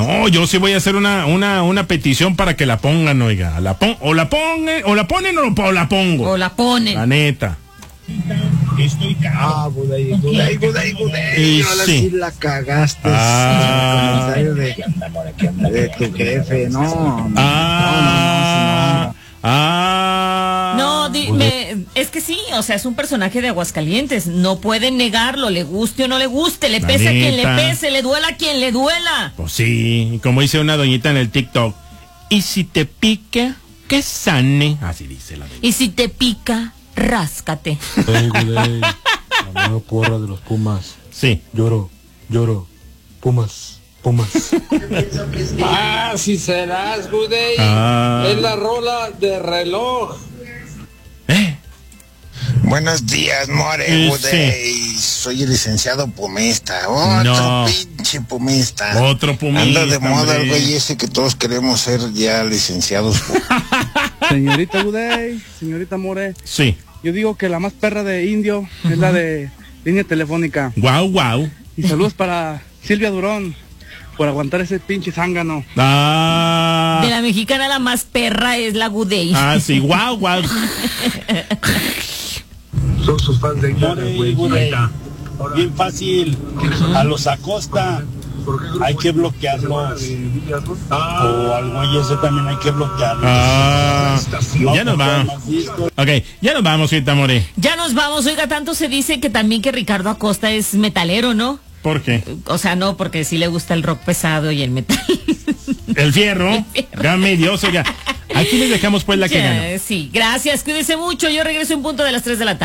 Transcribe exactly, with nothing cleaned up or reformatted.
No, yo sí voy a hacer una, una, una petición para que la pongan, oiga. La pon, o la pongan, o la ponen o, lo, o la pongo. O la ponen. La neta. Estoy Ah, Budey, Budey, Budey, Budey. Ahora sí la cagaste. Ah. El comentario de, de tu jefe, no. no Ah. no, no, no, Ah. No, di, me, es que sí, o sea, es un personaje de Aguascalientes. No pueden negarlo, le guste o no le guste, le La pese a quien le neta. pese, le duela a quien le duela. Pues sí, como dice una doñita en el TikTok. Y si te pica, que sane. Así dice la doñita. Y si te pica, ráscate. Hey, Budey, la nueva porra de los Pumas. Sí. Lloro, lloro. Pumas, Pumas. Ah, si serás, Budey. Ah. Es la rola de reloj. ¿Eh? Buenos días, More, Eh, Budey. Soy el licenciado pumista. Otro No. pinche pumista. Otro pumista. Anda de moda el hombre. güey ese que todos queremos ser ya licenciados. Señorita Budey, señorita More, Sí. yo digo que la más perra de Indio es la de línea telefónica. Guau, guau. Y saludos para Silvia Durón por aguantar ese pinche zángano. Ah. De la mexicana la más perra es la Budey. Ah, sí, guau, guau. Son sus fans de More, güey. Budey. Bien fácil. A los Acosta hay que bloquearlos. O al güey ese también hay que bloquearlos. Ah. No, Ya nos porque vamos. más discos. Ok, ya nos vamos, Rita More. Ya nos vamos, oiga, tanto se dice que también que Ricardo Acosta es metalero, ¿no? ¿Por qué? O sea, no, porque sí le gusta el rock pesado y el metal. El fierro. Dame Dios, oiga. Aquí les dejamos pues la que ganó. Ya, sí, gracias, cuídense mucho. Yo regreso en punto de las tres de la tarde.